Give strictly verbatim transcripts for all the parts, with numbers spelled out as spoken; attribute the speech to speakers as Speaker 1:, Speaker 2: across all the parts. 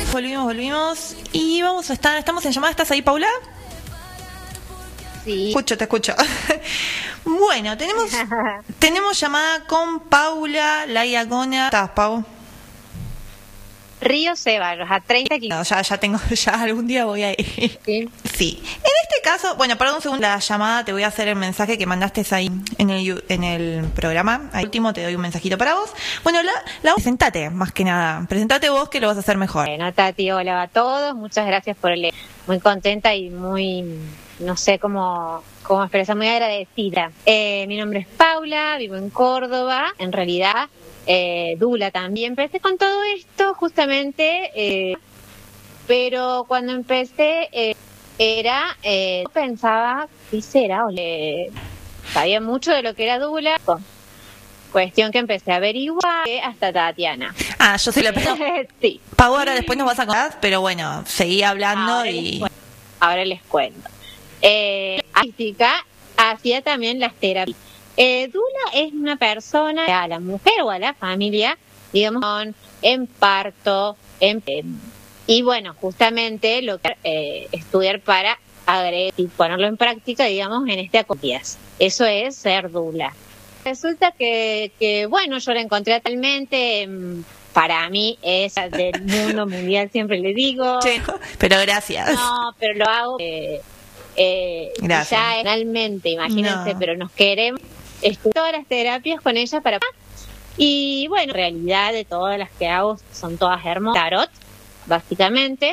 Speaker 1: Volvimos, volvimos. Y vamos a estar, estamos en llamada. ¿Estás ahí, Paula?
Speaker 2: Sí.
Speaker 1: Escucho, te escucho. Bueno, tenemos tenemos llamada con Paula Laiagona. ¿Estás, Pau?
Speaker 2: Río Ceballos, a treinta kilómetros.
Speaker 1: No, ya, ya tengo, ya algún día voy a ir.
Speaker 2: Sí.
Speaker 1: Sí. En este caso, bueno, perdón un segundo, la llamada, te voy a hacer el mensaje que mandaste ahí en el, en el programa. Al último te doy un mensajito para vos. Bueno, la, la presentate, más que nada. Presentate vos que lo vas a hacer mejor.
Speaker 2: Bueno, Tati, hola a todos. Muchas gracias por el... Muy contenta y muy... No sé cómo, cómo expresar, muy agradecida. Eh, mi nombre es Paula, vivo en Córdoba. En realidad... Eh, Dula también. Empecé con todo esto justamente, eh, pero cuando empecé eh, era, eh, pensaba, ¿qué será? O le, sabía mucho de lo que era Dula. Cuestión que empecé a averiguar hasta Tatiana.
Speaker 1: Ah, yo soy la persona.
Speaker 2: Sí.
Speaker 1: Pau, ahora después nos vas a contar, pero bueno, seguí hablando
Speaker 2: ahora
Speaker 1: y...
Speaker 2: Les ahora les cuento. Eh, artística, hacía también las terapias. Eh, Dula es una persona, a la mujer o a la familia, digamos, en parto, en, eh, y bueno, justamente lo que eh, estudiar para agregar y ponerlo en práctica, digamos, en este acompañamiento. Eso es ser Dula. Resulta que, que, bueno, yo la encontré totalmente, para mí es del mundo mundial, siempre le digo.
Speaker 1: Sí, pero gracias.
Speaker 2: No, pero lo hago, eh, eh,
Speaker 1: gracias.
Speaker 2: Ya finalmente, imagínense, no. Pero nos queremos. Estudié todas las terapias con ella para... Y bueno, en realidad de todas las que hago son todas hermosas. Tarot, básicamente.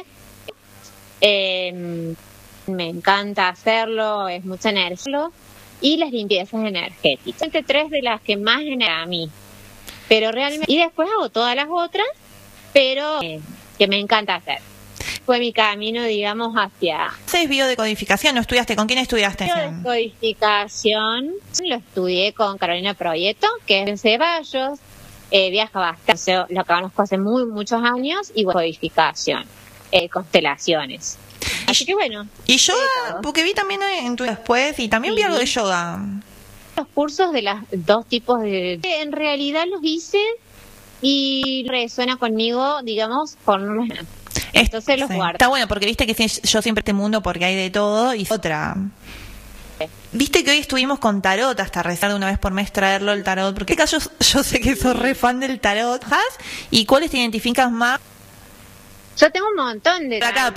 Speaker 2: Eh, me encanta hacerlo, es mucha energía. Y las limpiezas energéticas. Entre tres de las que más generan a mí. Pero realmente... Y después hago todas las otras, pero eh, que me encanta hacer. Fue mi camino, digamos, hacia...
Speaker 1: ¿Haces biodecodificación? ¿No estudiaste? ¿Con quién estudiaste?
Speaker 2: Biodecodificación lo estudié con Carolina Proyecto, que es en Ceballos, eh, viaja bastante, lo conozco hace muy muchos años, y codificación, eh, constelaciones. Así que bueno.
Speaker 1: ¿Y yoga? Porque vi también en tu después, y también
Speaker 2: sí.
Speaker 1: vi algo de yoga.
Speaker 2: Los cursos de los dos tipos de... En realidad los hice y resuena conmigo, digamos, por... Entonces los
Speaker 1: sí.
Speaker 2: guardo.
Speaker 1: Está bueno, porque viste que yo siempre este mundo porque hay de todo y otra. Sí. Viste que hoy estuvimos con tarot, hasta rezar de una vez por mes traerlo el tarot, porque en este caso yo, yo sé que sos re fan del tarot, ¿has? ¿Y cuáles te identificas más?
Speaker 2: Yo tengo un montón de...
Speaker 1: Acá,